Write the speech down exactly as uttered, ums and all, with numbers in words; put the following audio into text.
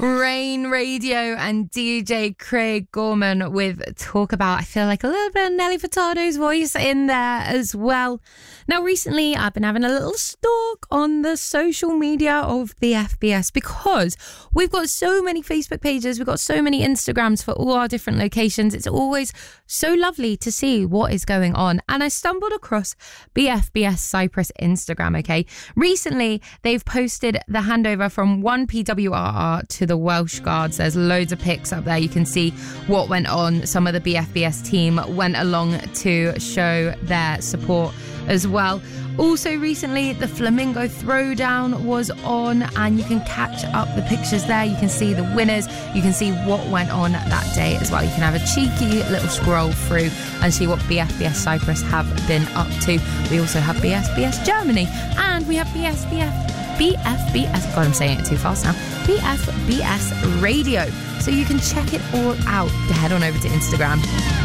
Rain Radio and D J Craig Gorman with Talk About. I feel like a little bit of Nelly Furtado's voice in there as well. Now, recently I've been having a little stalk on the social media of the F B S because we've got so many Facebook pages, we've got so many Instagrams for all our different locations. It's always so lovely to see what is going on. And I stumbled across the F B S Cyprus Instagram, okay? Recently, they've posted the handover from one P W R R to the Welsh Guards. There's loads of pics up there. You can see what went on. Some of the B F B S team went along to show their support as well. Also recently, the Flamingo Throwdown was on, and you can catch up the pictures there. You can see the winners. You can see what went on that day as well. You can have a cheeky little scroll through and see what B F B S Cyprus have been up to. We also have B F B S Germany, and we have B S B F, B F B S, God, I'm saying it too fast now, B F B S Radio. So you can check it all out. Head on over to Instagram.